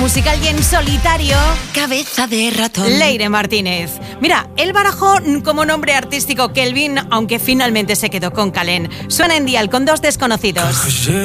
Musical y en solitario, Cabeza de ratón. Leire Martínez. Mira, él barajó como nombre artístico Kelvin, aunque finalmente se quedó con Kalén. Suena en Dial con Dos Desconocidos.